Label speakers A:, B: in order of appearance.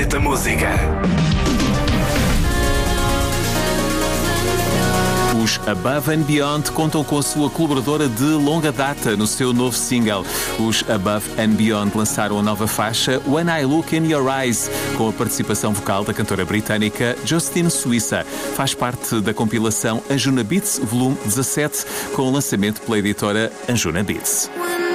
A: Planeta Música.
B: Os Above and Beyond contam com a sua colaboradora de longa data no seu novo single. Os Above and Beyond lançaram a nova faixa When I Look in Your Eyes, com a participação vocal da cantora britânica Justine Suissa. Faz parte da compilação Anjuna Beats, volume 17, com o lançamento pela editora Anjuna Beats.